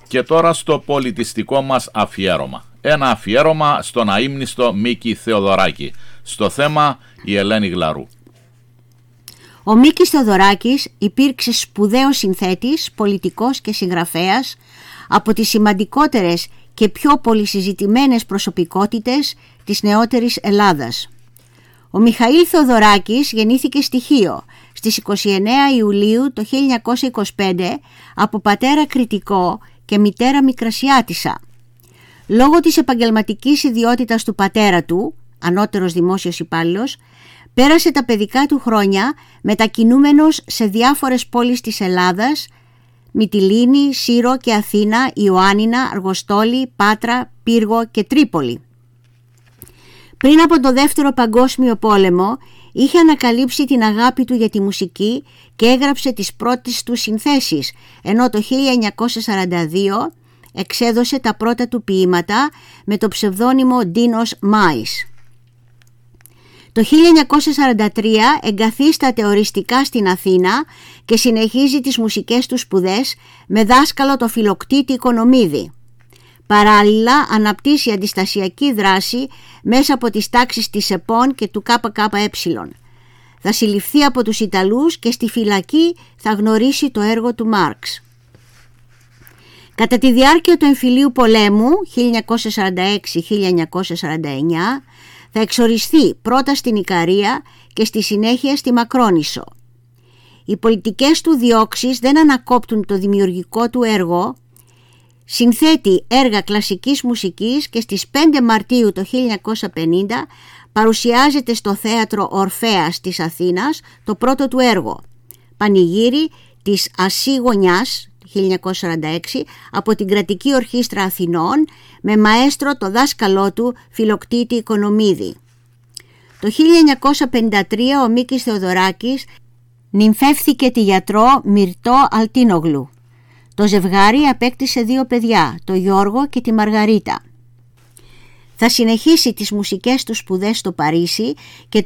Και τώρα στο πολιτιστικό μας αφιέρωμα. Ένα αφιέρωμα στον αείμνηστο Μίκη Θεοδωράκη. Στο θέμα η Ελένη Γλαρού. Ο Μίκης Θεοδωράκης υπήρξε σπουδαίος συνθέτης, πολιτικός και συγγραφέας, από τις σημαντικότερες και πιο πολυσυζητημένες προσωπικότητες της νεότερης Ελλάδας. Ο Μιχαήλ Θεοδωράκης γεννήθηκε στη Χίο στις 29 Ιουλίου το 1925 από πατέρα Κρητικό και μητέρα Μικρασιάτισσα. Λόγω της επαγγελματικής ιδιότητας του πατέρα του, ανώτερος δημόσιος υπάλληλος, πέρασε τα παιδικά του χρόνια μετακινούμενος σε διάφορες πόλεις της Ελλάδας, Μυτιλήνη, Σύρο και Αθήνα, Ιωάννινα, Αργοστόλη, Πάτρα, Πύργο και Τρίπολη. Πριν από το Δεύτερο Παγκόσμιο Πόλεμο είχε ανακαλύψει την αγάπη του για τη μουσική και έγραψε τις πρώτες του συνθέσεις, ενώ το 1942 εξέδωσε τα πρώτα του ποίηματα με το ψευδόνυμο Ντίνος Μάης. Το 1943 εγκαθίσταται οριστικά στην Αθήνα και συνεχίζει τις μουσικές του σπουδές με δάσκαλο το Φιλοκτήτη Οικονομίδη. Παράλληλα αναπτύσσει αντιστασιακή δράση μέσα από τις τάξεις της ΕΠΟΝ και του ΚΚΕ. Θα συλληφθεί από τους Ιταλούς και στη φυλακή θα γνωρίσει το έργο του Μάρξ. Κατά τη διάρκεια του εμφυλίου πολέμου 1946-1949 θα εξοριστεί πρώτα στην Ικαρία και στη συνέχεια στη Μακρόνησο. Οι πολιτικές του διώξεις δεν ανακόπτουν το δημιουργικό του έργο. Συνθέτει έργα κλασικής μουσικής και στις 5 Μαρτίου το 1950 παρουσιάζεται στο θέατρο Ορφέας της Αθήνας το πρώτο του έργο, Πανηγύρι της Ασσή Γωνιάς 1946 από την Κρατική Ορχήστρα Αθηνών με μαέστρο το δάσκαλό του Φιλοκτήτη Οικονομίδη. Το 1953 ο Μίκης Θεοδωράκης νυμφεύθηκε τη γιατρό Μυρτώ Αλτίνογλου. Το ζευγάρι απέκτησε 2 παιδιά, το Γιώργο και τη Μαργαρίτα. Θα συνεχίσει τις μουσικές του σπουδές στο Παρίσι και